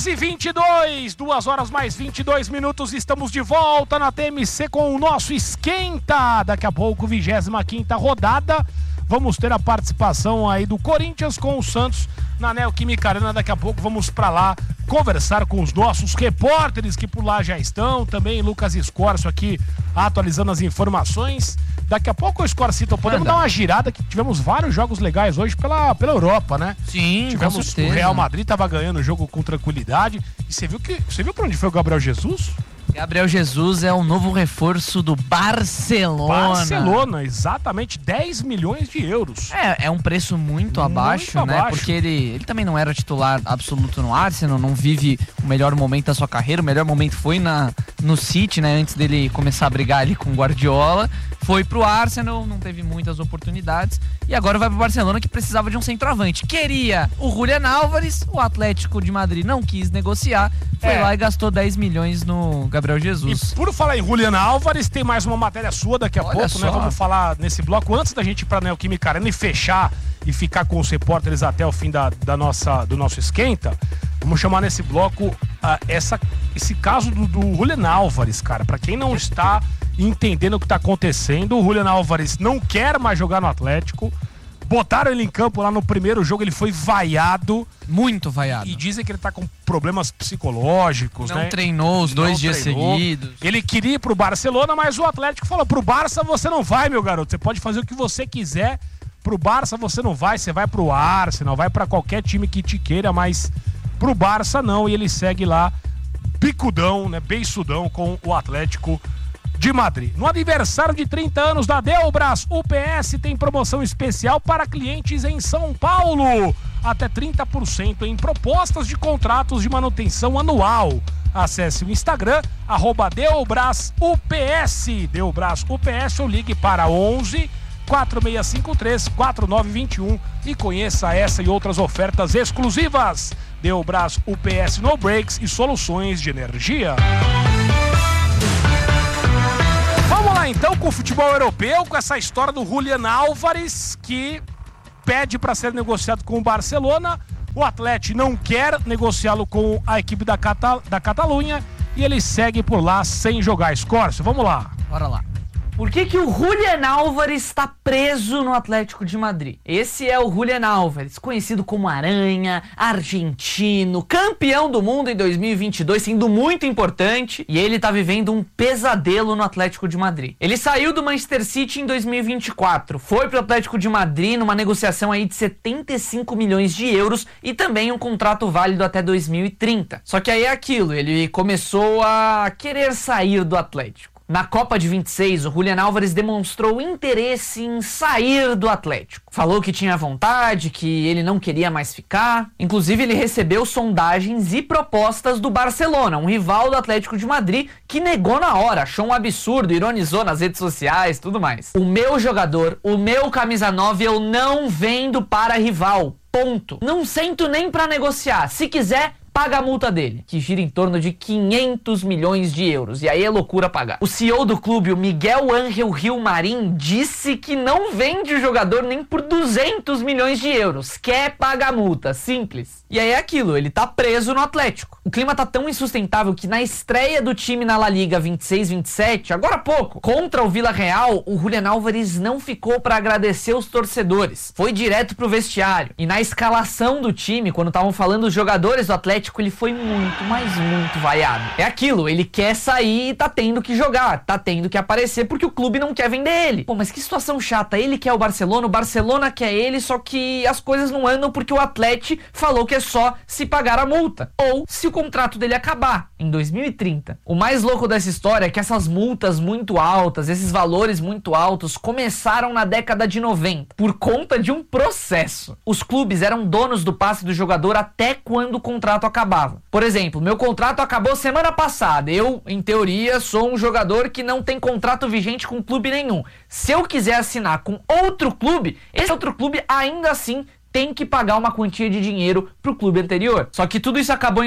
2h22, 2 horas mais 22 minutos, estamos de volta na TMC com o nosso Esquenta. Daqui a pouco, 25ª rodada, vamos ter a participação aí do Corinthians com o Santos na Neoquímica Arena. Daqui a pouco vamos pra lá conversar com os nossos repórteres que por lá já estão, também Lucas Escorcio aqui atualizando as informações. Daqui a pouco, Escorcito, podemos dar uma girada, que tivemos vários jogos legais hoje pela Europa, né? Sim, tivemos com certeza. O Real Madrid tava ganhando o jogo com tranquilidade. E você viu pra onde foi o Gabriel Jesus? Gabriel Jesus é o novo reforço do Barcelona. Barcelona, exatamente, 10 milhões de euros. É um preço muito abaixo, né? Porque ele também não era titular absoluto no Arsenal, não vive o melhor momento da sua carreira. O melhor momento foi no City, né? Antes dele começar a brigar ali com o Guardiola. Foi pro Arsenal, não teve muitas oportunidades. E agora vai pro Barcelona, que precisava de um centroavante. Queria o Julián Álvares, o Atlético de Madrid não quis negociar. Foi lá e gastou 10 milhões no Gabriel Jesus. E por falar em Julián Álvares, tem mais uma matéria sua daqui a pouco, né? Vamos falar nesse bloco, antes da gente ir pra Neoquímica Arena e fechar e ficar com os repórteres até o fim do nosso Esquenta. Vamos chamar nesse bloco esse caso do Julián Álvares, cara. Pra quem não está entendendo o que tá acontecendo, o Julián Álvares não quer mais jogar no Atlético. Botaram ele em campo lá no primeiro jogo, ele foi vaiado. Muito vaiado. E dizem que ele tá com problemas psicológicos, né? Não treinou os 2 dias seguidos. Ele queria ir pro Barcelona, mas o Atlético falou: pro Barça você não vai, meu garoto. Você pode fazer o que você quiser. Pro Barça você não vai, você vai pro Arsenal, vai pra qualquer time que te queira, mas pro Barça não. E ele segue lá, bicudão, né? Beiçudão com o Atlético de Madrid. No aniversário de 30 anos da Delbras, o PS tem promoção especial para clientes em São Paulo. Até 30% em propostas de contratos de manutenção anual. Acesse o Instagram, @DelbrasUPS. DelbrasUPS ou ligue para 11 4653 4921 e conheça essa e outras ofertas exclusivas. Delbras UPS No Breaks e soluções de energia. Vamos lá então com o futebol europeu, com essa história do Julián Álvares, que pede para ser negociado com o Barcelona. O Atlético não quer negociá-lo com a equipe da Catalunha e ele segue por lá sem jogar. Escorcio, vamos lá. Bora lá. Por que o Julián Álvares está preso no Atlético de Madrid? Esse é o Julián Álvares, conhecido como Aranha, argentino, campeão do mundo em 2022, sendo muito importante, e ele tá vivendo um pesadelo no Atlético de Madrid. Ele saiu do Manchester City em 2024, foi pro Atlético de Madrid numa negociação aí de 75 milhões de euros e também um contrato válido até 2030. Só que aí é aquilo, ele começou a querer sair do Atlético. Na Copa de 26, o Julián Álvares demonstrou interesse em sair do Atlético. Falou que tinha vontade, que ele não queria mais ficar. Inclusive, ele recebeu sondagens e propostas do Barcelona, um rival do Atlético de Madrid, que negou na hora, achou um absurdo, ironizou nas redes sociais, tudo mais. O meu jogador, o meu camisa 9, eu não vendo para rival. Ponto. Não sento nem para negociar. Se quiser, paga a multa dele, que gira em torno de 500 milhões de euros. E aí é loucura pagar. O CEO do clube, o Miguel Ángel Gilmarín, disse que não vende o jogador nem por 200 milhões de euros. Quer pagar a multa, simples. E aí é aquilo, ele tá preso no Atlético. O clima tá tão insustentável que na estreia do time na La Liga 26-27, agora há pouco, contra o Villarreal, o Julián Álvares não ficou pra agradecer os torcedores. Foi direto pro vestiário. E na escalação do time, quando estavam falando os jogadores do Atlético, ele foi muito, mas muito vaiado. É aquilo, ele quer sair e tá tendo que jogar, tá tendo que aparecer porque o clube não quer vender ele. Pô, mas que situação chata, ele quer o Barcelona quer ele, só que as coisas não andam porque o Atlético falou que é só se pagar a multa, ou se o contrato dele acabar em 2030. O mais louco dessa história é que essas multas muito altas, esses valores muito altos, começaram na década de 90, por conta de um processo. Os clubes eram donos do passe do jogador até quando o contrato acabava. Por exemplo, meu contrato acabou semana passada. Eu, em teoria, sou um jogador que não tem contrato vigente com clube nenhum. Se eu quiser assinar com outro clube, esse outro clube ainda assim tem que pagar uma quantia de dinheiro pro clube anterior. Só que tudo isso acabou em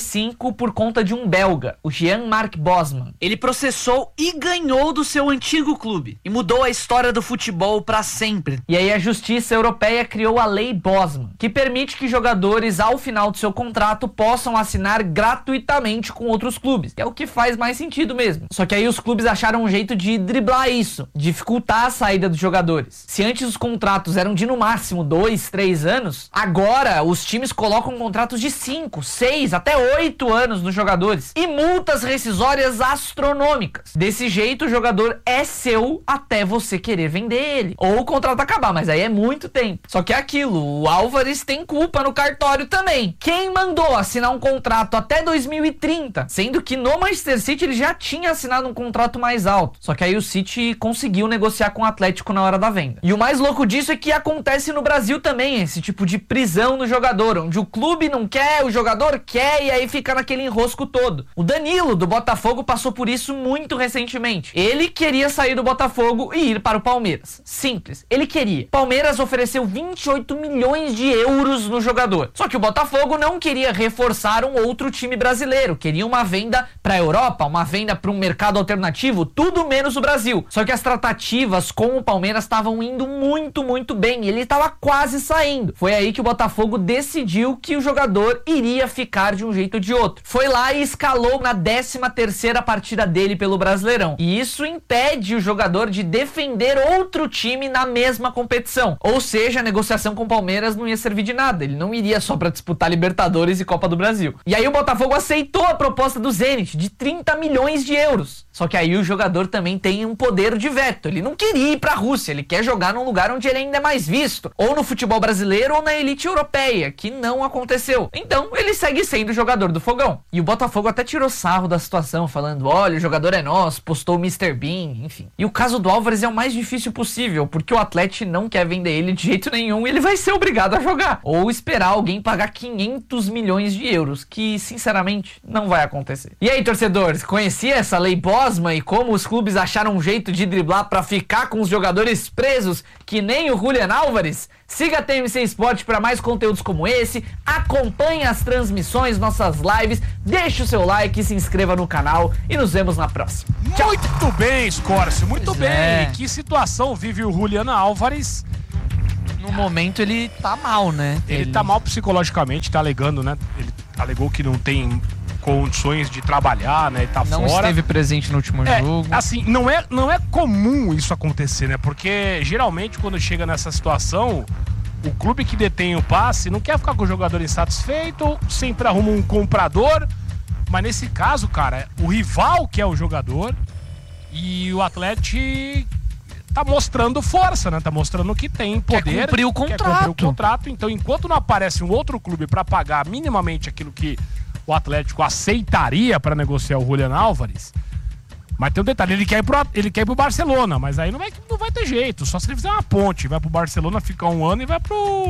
95 por conta de um belga, o Jean-Marc Bosman. Ele processou e ganhou do seu antigo clube e mudou a história do futebol pra sempre. E aí a Justiça Europeia criou a Lei Bosman, que permite que jogadores, ao final do seu contrato, possam assinar gratuitamente com outros clubes, que é o que faz mais sentido mesmo. Só que aí os clubes acharam um jeito de driblar isso, dificultar a saída dos jogadores. Se antes os contratos eram de no máximo 2, 3 anos, agora os times colocam contratos de 5, 6, até 8 anos nos jogadores e multas rescisórias astronômicas. Desse jeito o jogador é seu até você querer vender ele, ou o contrato acabar, mas aí é muito tempo. Só que é aquilo, o Álvares tem culpa no cartório também. Quem mandou assinar um contrato até 2030, sendo que no Manchester City ele já tinha assinado um contrato mais alto. Só que aí o City conseguiu negociar com o Atlético na hora da venda. E o mais louco disso é que acontece no Brasil também, esse tipo de prisão no jogador, onde o clube não quer, o jogador quer, e aí fica naquele enrosco todo. O Danilo, do Botafogo, passou por isso muito recentemente. Ele queria sair do Botafogo e ir para o Palmeiras. Simples, ele queria. Palmeiras ofereceu 28 milhões de euros no jogador. Só que o Botafogo não queria reforçar um outro time brasileiro, queria uma venda para a Europa, uma venda para um mercado alternativo, tudo menos o Brasil. Só que as tratativas com o Palmeiras estavam indo muito bem, e ele estava quase saindo. Foi aí que o Botafogo decidiu que o jogador iria ficar de um jeito ou de outro. Foi lá e escalou na 13ª partida dele pelo Brasileirão. E isso impede o jogador de defender outro time na mesma competição. Ou seja, a negociação com o Palmeiras não ia servir de nada. Ele não iria só para disputar Libertadores e Copa do Brasil. E aí o Botafogo aceitou a proposta do Zenit de 30 milhões de euros. Só que aí o jogador também tem um poder de veto. Ele não queria ir pra Rússia, ele quer jogar num lugar onde ele ainda é mais visto, ou no futebol brasileiro ou na elite europeia, que não aconteceu. Então ele segue sendo jogador do Fogão. E o Botafogo até tirou sarro da situação, falando: olha, o jogador é nosso, postou o Mr. Bean, enfim. E o caso do Álvares é o mais difícil possível, porque o Atlético não quer vender ele de jeito nenhum e ele vai ser obrigado a jogar. Ou esperar alguém pagar 500 milhões de euros, que sinceramente não vai acontecer. E aí, torcedores, conhecia essa lei Bosman e como os clubes acharam um jeito de driblar pra ficar com os jogadores presos, que nem o Julian Álvares? Siga a TMC Sport para mais conteúdos como esse, acompanhe as transmissões, nossas lives, deixe o seu like, se inscreva no canal e nos vemos na próxima. Tchau. Muito bem, Scorcio, muito Pois bem. é. Que situação vive o Julian Álvares? No momento ele tá mal, né? Ele tá mal psicologicamente, tá alegando, né? Ele alegou que não tem condições de trabalhar, né? E tá não fora. esteve presente no último jogo. Assim, não é comum isso acontecer, né? Porque geralmente quando chega nessa situação, o clube que detém o passe não quer ficar com o jogador insatisfeito, sempre arruma um comprador. Mas nesse caso, cara, o rival quer o jogador e o Atlético tá mostrando força, né? Tá mostrando que tem poder. Quer cumprir o Quer cumprir o contrato. Então, enquanto não aparece um outro clube pra pagar minimamente aquilo que o Atlético aceitaria pra negociar o Julian Álvares. Mas tem um detalhe, ele quer ir pro Barcelona, mas aí não vai ter jeito. Só se ele fizer uma ponte, vai pro Barcelona, fica um ano e vai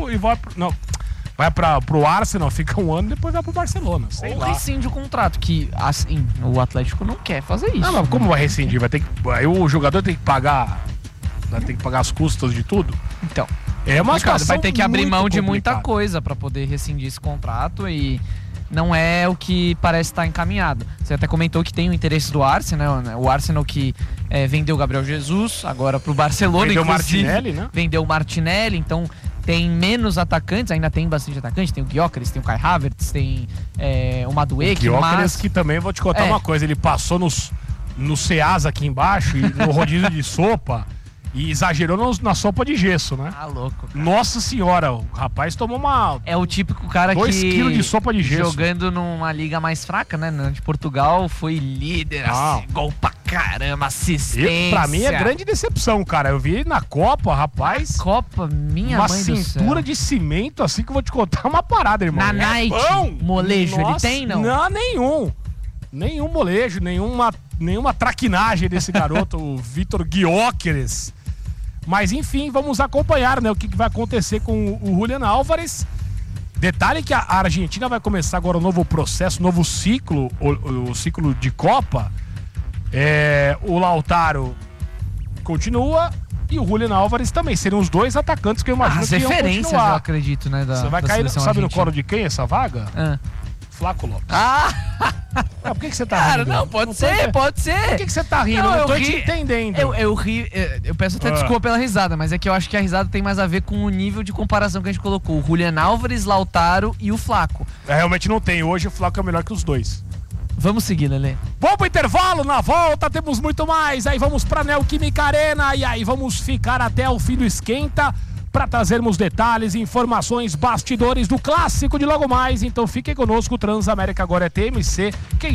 pro Arsenal, fica um ano e depois vai pro Barcelona. Sei Ou lá. rescinde o contrato, que assim, o Atlético não quer fazer isso. Não, mas como vai rescindir? Aí o jogador tem que pagar. Vai ter que pagar as custas de tudo. Então, É uma situação vai ter que abrir muito mão de muita complicada. coisa pra poder rescindir esse contrato e não é o que parece estar encaminhado. Você até comentou que tem o interesse do Arsenal, né? O Arsenal que vendeu o Gabriel Jesus agora pro Barcelona, Vendeu o inclusive. Martinelli, né? Vendeu o Martinelli, então tem menos atacantes, ainda tem bastante atacante, tem o Gyökeres, tem o Kai Havertz, tem o Madueke, Gyökeres, que também vou te contar uma coisa, ele passou no Ceasa aqui embaixo e no rodízio de sopa e exagerou na sopa de gesso, né? Ah, louco. Cara. Nossa senhora, o rapaz tomou É o típico cara 2 que... quilos de sopa de gesso. Jogando numa liga mais fraca, né? De Portugal, foi líder, assim, gol pra caramba, assistência. Pra mim é grande decepção, cara. Eu vi ele na Copa, rapaz. Copa, minha uma mãe do céu. cintura de cimento, assim, que eu vou te contar uma parada, irmão. Na Night, molejo ele tem, não? Não, nenhum. Nenhum molejo, nenhuma traquinagem desse garoto, o Vitor Gyökeres. Mas enfim, vamos acompanhar, né, o que vai acontecer com o Julian Álvares. Detalhe que a Argentina vai começar agora um novo processo, um novo ciclo, o ciclo de Copa. O Lautaro continua, e o Julián Álvares também. Seriam os dois atacantes que eu imagino As que iam referências, continuar. eu acredito, né? Você vai cair, sabe no coro de quem essa vaga? Flaco Lopes. Por que você tá rindo? Cara, não, pode ser. Por que você tá rindo? Não, eu não tô ri, te entendendo. Eu ri, eu peço até desculpa pela risada, mas é que eu acho que a risada tem mais a ver com o nível de comparação que a gente colocou. O Julián Álvares, Lautaro e o Flaco. Realmente não tem. Hoje o Flaco é melhor que os dois. Vamos seguir, Lelê. Vamos pro intervalo, na volta temos muito mais. Aí vamos pra Neoquímica Arena e aí vamos ficar até o fim do esquenta para trazermos detalhes, informações, bastidores do clássico de logo mais. Então fiquem conosco, Transamérica agora é TMC. Quem